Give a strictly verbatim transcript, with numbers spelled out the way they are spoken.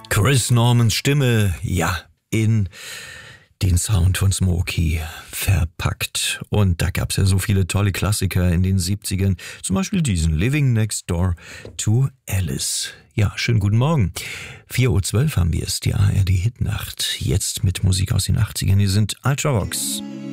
Chris Normans Stimme, ja, in den Sound von Smokey verpackt. Und da gab's ja so viele tolle Klassiker in den siebzigern, zum Beispiel diesen Living Next Door to Alice. Ja, schönen guten Morgen. vier Uhr zwölf haben wir es, die A R D Hitnacht. Jetzt mit Musik aus den achtzigern. Hier sind Ultravox.